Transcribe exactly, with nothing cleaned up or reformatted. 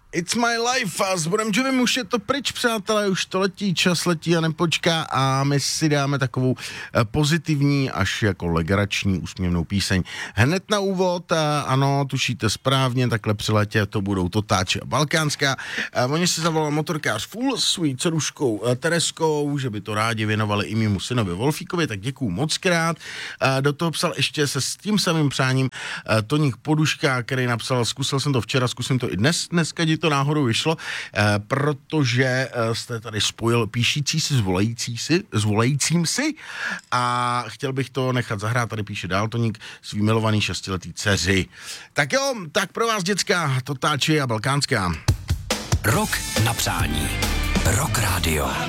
It's my life a s Bonem Jovem už je to pryč, přátelé, už to letí, čas letí a nepočká a my si dáme takovou pozitivní až jako legrační úsměvnou píseň. Hned na úvod, a ano, tušíte správně, takhle při letě to budou Totáče a Balkánská. A oni si zavolal motorkář Full s svojí dceruškou Tereskou, že by to rádi věnovali i mému synovi Wolfíkovi, tak děkuju moc krát. A do toho psal ještě se s tím samým přáním Toník Poduška, který napsal, zkusil jsem to včera, zkusím to i dnes, dneska to náhodou vyšlo, eh, protože eh, jste tady spojil píšící si s volající si, s volajícím si a chtěl bych to nechat zahrát, tady píše dál Toník, svý milovaný šestiletý dceři. Tak jo, tak pro vás dětská, Totáče a Balkánská. Rok na přání. Rock Radio.